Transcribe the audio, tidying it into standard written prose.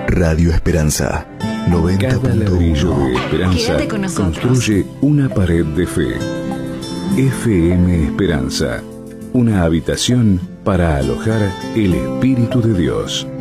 Radio Esperanza, 90.1. Cada ladrillo de esperanza construye una pared de fe. FM Esperanza, una habitación para alojar el Espíritu de Dios.